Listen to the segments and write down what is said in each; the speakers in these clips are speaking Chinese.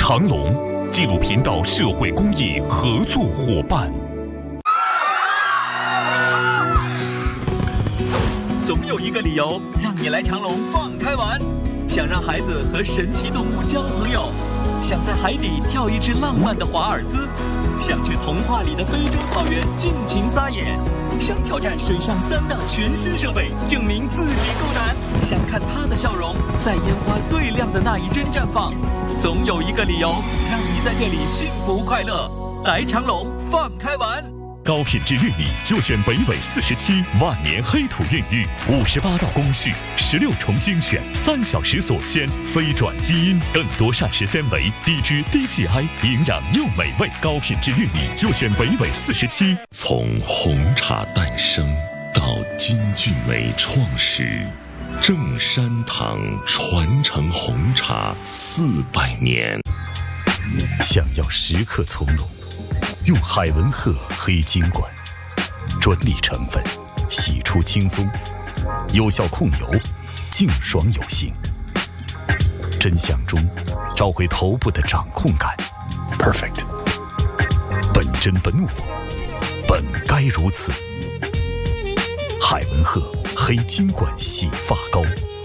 长隆纪录频道社会公益合作伙伴。 总有一个理由让你来长隆放开玩，想让孩子和神奇动物交朋友，想在海底跳一支浪漫的华尔兹，想去童话里的非洲草原尽情撒野，想挑战水上3大全新设备，证明自己够胆，想看他的笑容在烟花最亮的那一帧绽放。总有一个理由让你在这里幸福快乐。来长隆放开玩。 高品质玉米就选北纬47万年黑土孕育，58道工序，16重精选，3小时锁鲜，非转基因，更多膳食纤维，低脂低 GI， 营养又美味。高品质玉米就选北纬47。 从红茶诞生到金骏眉创始，正山堂传承红茶400年。 想要时刻从容，用海文鹤黑金管，专利成分，洗出轻松，有效控油，净爽有型。真相中找回头部的掌控感 ，perfect。本真本我，本该如此。海文鹤黑金管洗发膏。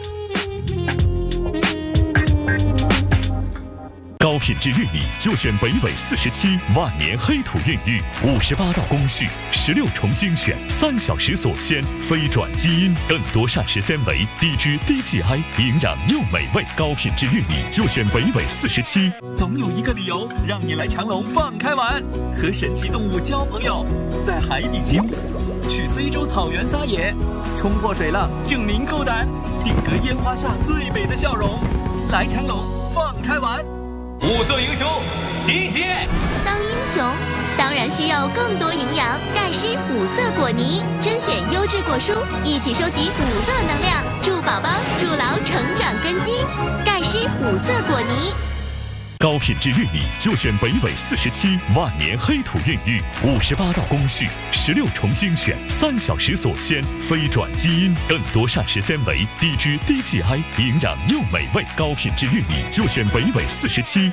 高品质玉米就选北纬47万年黑土孕育，58道工序，16重精选，3小时锁鲜，非转基因，更多膳食纤维，低脂低 GI， 营养又美味。高品质玉米就选北纬47。 总有一个理由让你来长隆放开玩，和神奇动物交朋友，在海底起舞，去非洲草原撒野，冲破水浪证明够胆，定格烟花下最美的笑容。来长隆放开玩。 物色英雄，集结！ 当英雄当然需要更多营养，钙湿五色果泥，甄选优质果蔬，一起收集五色能量，助宝宝筑牢成长根基。钙湿五色果泥。 高品质玉米就选北纬47万年黑土孕育，58道工序，16重精选，3小时锁鲜，非转基因，更多膳食纤维，低脂低 GI， 营养又美味。高品质玉米就选北纬47。